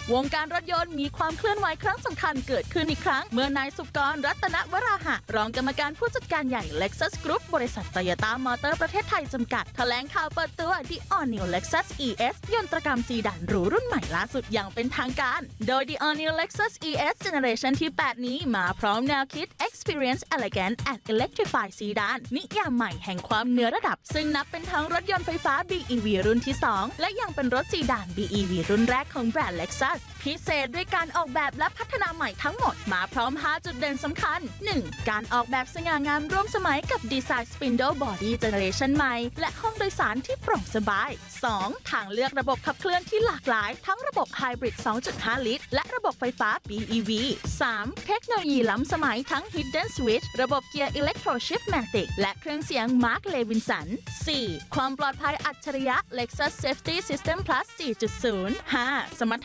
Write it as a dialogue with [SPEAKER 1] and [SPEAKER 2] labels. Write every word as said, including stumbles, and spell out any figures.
[SPEAKER 1] วงการรถยนต์มีความเคลื่อนไหวครั้งสำคัญเกิดขึ้นอีกครั้งเมื่อนายสุกรรัตนวราหะรองกรรมการผู้จัดการใหญ่ Lexus Group บริษัท Toyota Motor ประเทศไทยจำกัดแถลงข่าวเปิดตัว The All New Lexus อี เอส ยนตรกรรมซีดานหรูรุ่นใหม่ล่าสุดอย่างเป็นทางการโดย The All New Lexus อี เอส Generation ที่ แปด นี้มาพร้อมแนวคิด Experience Elegant and Electrified Sedan นิยามใหม่แห่งความเหนือระดับซึ่งนับเป็นทั้งรถยนต์ไฟฟ้า บี อี วี รุ่นที่ สอง และยังเป็นรถซีดาน บี อี วี รุ่นแรกของแบรนด์ Lexus พิเศษด้วยการออกแบบและพัฒนาใหม่ทั้งหมดมาพร้อม ห้า จุดเด่นสำคัญ หนึ่ง การออกแบบสง่างามร่วมสมัยกับดีไซน์ Spindle Body Generation ใหม่และห้องโดยสารที่โปร่งสบาย สอง ทางเลือกระบบขับเคลื่อนที่หลากหลายทั้งระบบ Hybrid สองจุดห้า ลิตรและระบบไฟฟ้า บี อี วี สาม เทคโนโลยีล้ำสมัยทั้ง Hidden Switch ระบบเกียร์ Electro Shiftmatic และเครื่องเสียง Mark Levinson สี่ ความปลอดภัยอัจฉริยะ Lexus Safety System Plus สี่จุดศูนย์ ห้า สมรรถ